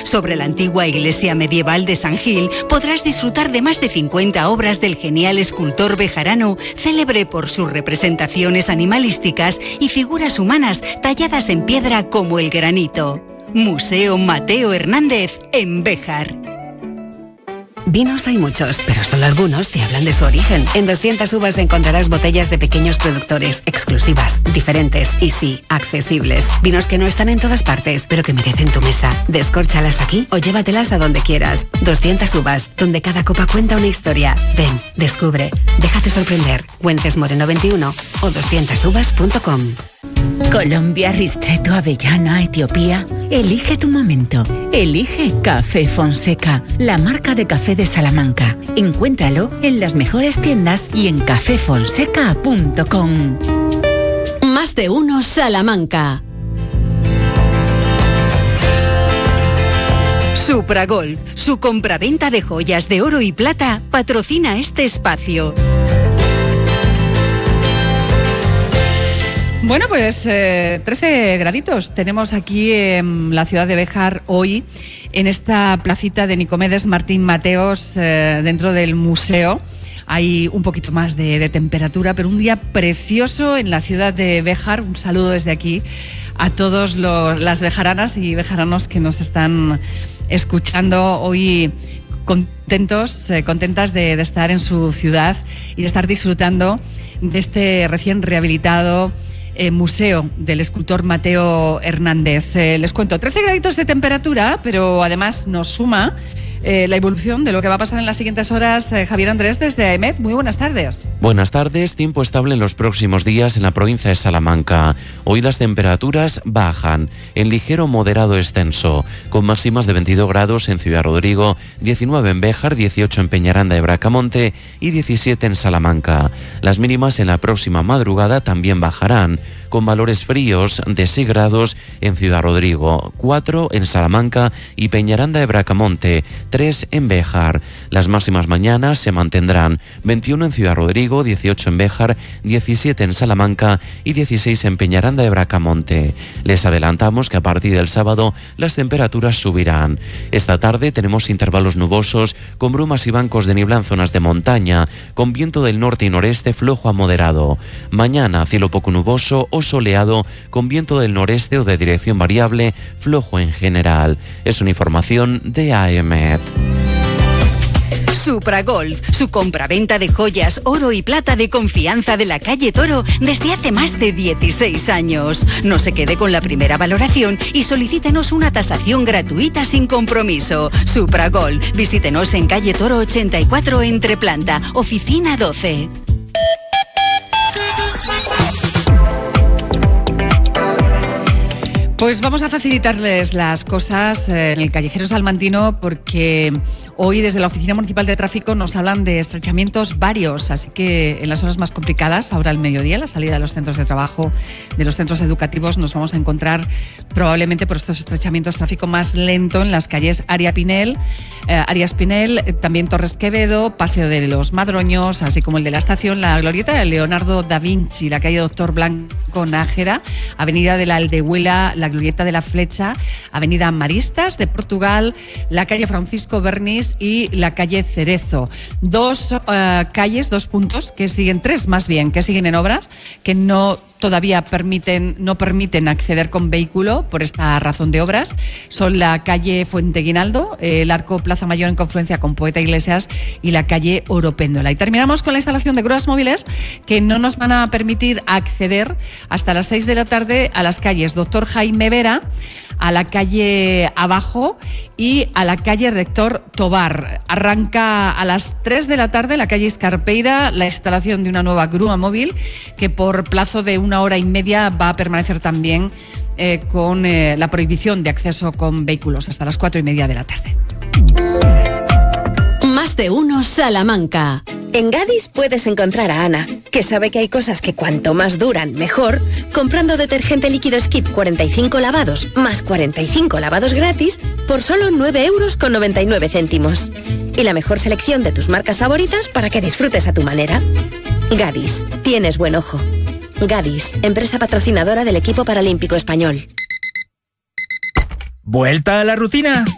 Sobre la antigua iglesia medieval de San Gil podrás disfrutar de más de 50 obras del genial escultor bejarano, célebre por sus representaciones animalísticas y figuras humanas talladas en piedra como el granito. Museo Mateo Hernández en Béjar. Vinos hay muchos, pero solo algunos te hablan de su origen. En 200 Uvas encontrarás botellas de pequeños productores, exclusivas, diferentes y sí, accesibles. Vinos que no están en todas partes, pero que merecen tu mesa. Descórchalas aquí o llévatelas a donde quieras. 200 Uvas, donde cada copa cuenta una historia. Ven, descubre, déjate sorprender. Fuentes Moreno 21 o 200uvas.com. Colombia, Ristretto, Avellana, Etiopía. Elige tu momento. Elige Café Fonseca, la marca de café de Salamanca. Encuéntralo en las mejores tiendas y en cafefonseca.com. Más de uno Salamanca. Supragol, su compraventa de joyas de oro y plata, patrocina este espacio. Bueno, pues 13 graditos tenemos aquí en la ciudad de Béjar hoy, en esta placita de Nicomedes Martín Mateos, dentro del museo. Hay un poquito más de temperatura, pero un día precioso en la ciudad de Béjar. Un saludo desde aquí a todos las bejaranas y bejaranos que nos están escuchando hoy, contentas de estar en su ciudad y de estar disfrutando de este recién rehabilitado Museo del escultor Mateo Hernández. Les cuento, 13 graditos de temperatura, pero además nos suma la evolución de lo que va a pasar en las siguientes horas. Javier Andrés, desde AEMET, muy buenas tardes. Buenas tardes, tiempo estable en los próximos días en la provincia de Salamanca. Hoy las temperaturas bajan en ligero moderado extenso, con máximas de 22 grados en Ciudad Rodrigo, 19 en Béjar, 18 en Peñaranda de Bracamonte y 17 en Salamanca. Las mínimas en la próxima madrugada también bajarán, con valores fríos de 6 grados en Ciudad Rodrigo, 4 en Salamanca y Peñaranda de Bracamonte, 3 en Béjar. Las máximas mañanas se mantendrán 21 en Ciudad Rodrigo, 18 en Béjar, 17 en Salamanca y 16 en Peñaranda de Bracamonte. Les adelantamos que a partir del sábado las temperaturas subirán. Esta tarde tenemos intervalos nubosos con brumas y bancos de niebla en zonas de montaña, con viento del norte y noreste flojo a moderado. Mañana cielo poco nuboso o soleado con viento del noreste o de dirección variable, flojo en general. Es una información de AEMET. Supragolf, su compraventa de joyas, oro y plata de confianza de la calle Toro desde hace más de 16 años. No se quede con la primera valoración y solicítenos una tasación gratuita sin compromiso. Supragolf, visítenos en calle Toro 84 entre planta, oficina 12. Pues vamos a facilitarles las cosas en el Callejero Salmantino, porque hoy desde la Oficina Municipal de Tráfico nos hablan de estrechamientos varios, así que en las horas más complicadas, ahora al mediodía, la salida de los centros de trabajo, de los centros educativos, nos vamos a encontrar probablemente por estos estrechamientos tráfico más lento en las calles Arias Pinel, también Torres Quevedo, Paseo de los Madroños, así como el de la Estación, la Glorieta de Leonardo da Vinci, la calle Doctor Blanco Nájera, Avenida de la Aldehuela, la Glorieta de la Flecha, Avenida Maristas de Portugal, la calle Francisco Bernis y la calle Cerezo. Dos puntos que siguen, tres más bien, que siguen en obras, que todavía no permiten acceder con vehículo por esta razón de obras. Son la calle Fuente Guinaldo, el Arco Plaza Mayor en confluencia con Poeta Iglesias y la calle Oropéndola. Y terminamos con la instalación de grúas móviles que no nos van a permitir acceder hasta las 6 de la tarde a las calles Doctor Jaime Vera, a la calle Abajo y a la calle Rector Tobar. Arranca a las 3 de la tarde la calle Escarpeira la instalación de una nueva grúa móvil que por plazo de 1 hora y media va a permanecer también con la prohibición de acceso con vehículos hasta las 4:30 de la tarde. Más de uno Salamanca. En Gadis puedes encontrar a Ana, que sabe que hay cosas que cuanto más duran, mejor, comprando detergente líquido Skip 45 lavados más 45 lavados gratis por solo 9,99 €. Y la mejor selección de tus marcas favoritas para que disfrutes a tu manera. Gadis, tienes buen ojo. Gadis, empresa patrocinadora del equipo paralímpico español. ¿Vuelta a la rutina?